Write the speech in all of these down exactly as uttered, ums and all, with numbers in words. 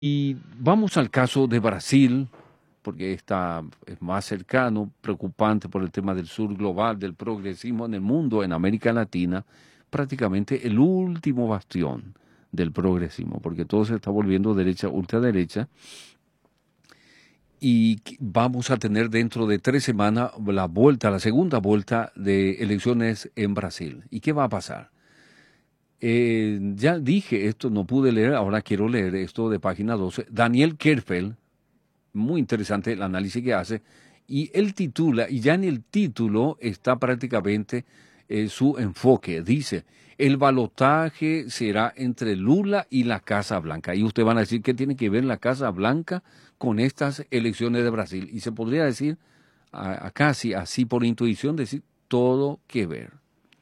Y vamos al caso de Brasil, porque está, es más cercano, preocupante por el tema del sur global, del progresismo en el mundo, en América Latina, prácticamente el último bastión del progresismo, porque todo se está volviendo derecha, ultraderecha, y que vamos a tener dentro de tres semanas la vuelta, la segunda vuelta de elecciones en Brasil. ¿Y qué va a pasar? Eh, ya dije esto, no pude leer, ahora quiero leer esto de página doce. Daniel Kerfel, muy interesante el análisis que hace, y él titula, y ya en el título está prácticamente eh, su enfoque. Dice, el balotaje será entre Lula y la Casa Blanca. Y ustedes van a decir, ¿qué tiene que ver la Casa Blanca con estas elecciones de Brasil? Y se podría decir, a, a casi así por intuición, decir, todo que ver.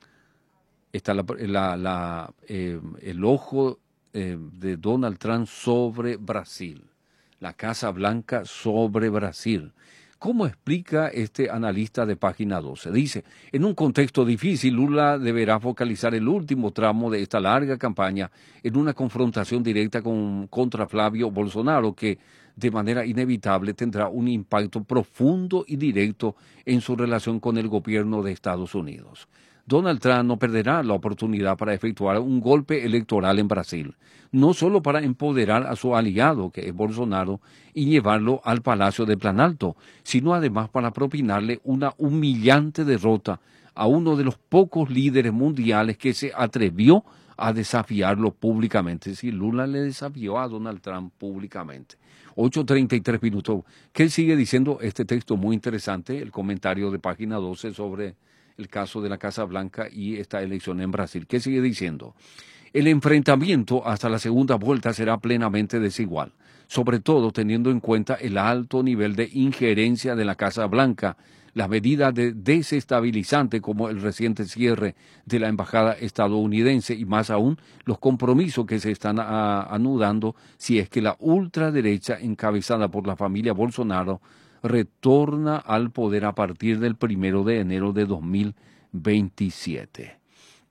Está la, la, la, eh, el ojo eh, de Donald Trump sobre Brasil, la Casa Blanca sobre Brasil. ¿Cómo explica este analista de página doce? Dice, en un contexto difícil, Lula deberá focalizar el último tramo de esta larga campaña en una confrontación directa con, contra Flavio Bolsonaro, que de manera inevitable tendrá un impacto profundo y directo en su relación con el gobierno de Estados Unidos. Donald Trump no perderá la oportunidad para efectuar un golpe electoral en Brasil, no solo para empoderar a su aliado, que es Bolsonaro, y llevarlo al Palacio de Planalto, sino además para propinarle una humillante derrota a uno de los pocos líderes mundiales que se atrevió a desafiarlo públicamente. Si Lula le desafió a Donald Trump públicamente. ocho treinta y tres minutos. ¿Qué sigue diciendo este texto muy interesante? El comentario de página doce sobre el caso de la Casa Blanca y esta elección en Brasil. ¿Qué sigue diciendo? El enfrentamiento hasta la segunda vuelta será plenamente desigual, sobre todo teniendo en cuenta el alto nivel de injerencia de la Casa Blanca, las medidas de desestabilizante como el reciente cierre de la embajada estadounidense y más aún los compromisos que se están a, anudando si es que la ultraderecha encabezada por la familia Bolsonaro retorna al poder a partir del primero de enero de dos mil veintisiete.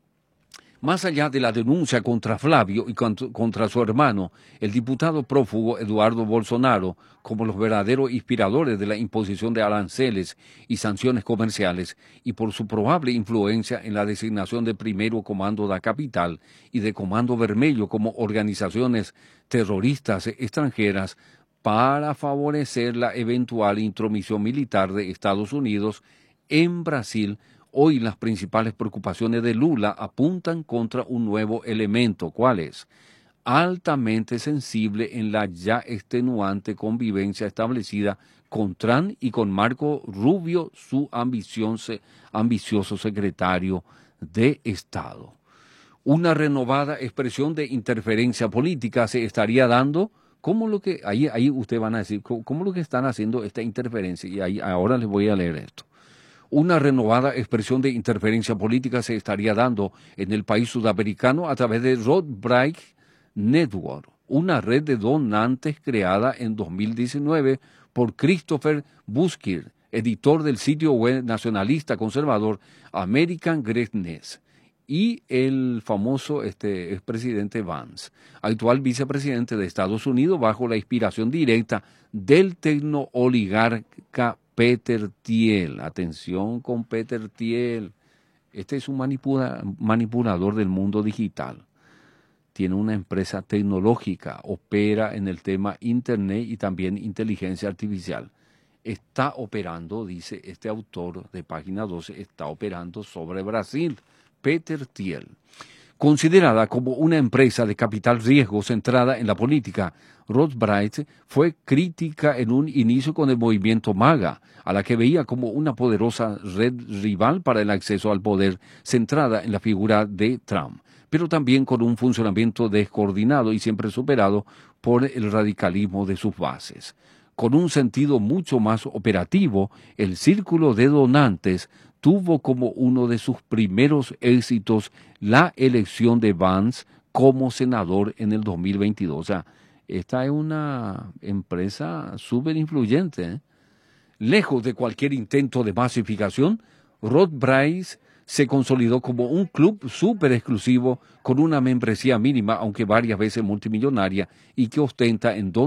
Más allá de la denuncia contra Flavio y contra su hermano, el diputado prófugo Eduardo Bolsonaro, como los verdaderos inspiradores de la imposición de aranceles y sanciones comerciales, y por su probable influencia en la designación de Primero Comando da Capital y de Comando Vermelho como organizaciones terroristas extranjeras, para favorecer la eventual intromisión militar de Estados Unidos en Brasil. Hoy las principales preocupaciones de Lula apuntan contra un nuevo elemento. ¿Cuál es? Altamente sensible en la ya extenuante convivencia establecida con Trump y con Marco Rubio, su ambicioso secretario de Estado. Una renovada expresión de interferencia política se estaría dando. ¿Cómo lo que, ahí, ahí ustedes van a decir, ¿cómo, cómo lo que están haciendo esta interferencia? Y ahí, ahora les voy a leer esto. Una renovada expresión de interferencia política se estaría dando en el país sudamericano a través de Rod Bright Network, una red de donantes creada en dos mil diecinueve por Christopher Buskir, editor del sitio web nacionalista conservador American Greatness, y el famoso este, expresidente Vance, actual vicepresidente de Estados Unidos, bajo la inspiración directa del tecno-oligarca Peter Thiel. Atención con Peter Thiel. Este es un manipula, manipulador del mundo digital. Tiene una empresa tecnológica, opera en el tema Internet y también inteligencia artificial. Está operando, dice este autor de página doce, está operando sobre Brasil. Peter Thiel. Considerada como una empresa de capital riesgo centrada en la política, Rod Bright fue crítica en un inicio con el movimiento MAGA, a la que veía como una poderosa red rival para el acceso al poder centrada en la figura de Trump, pero también con un funcionamiento descoordinado y siempre superado por el radicalismo de sus bases. Con un sentido mucho más operativo, el círculo de donantes tuvo como uno de sus primeros éxitos la elección de Vance como senador en el dos mil veintidós. O sea, esta es una empresa súper influyente, ¿eh? Lejos de cualquier intento de masificación, Rod Bright se consolidó como un club súper exclusivo con una membresía mínima, aunque varias veces multimillonaria, y que ostenta en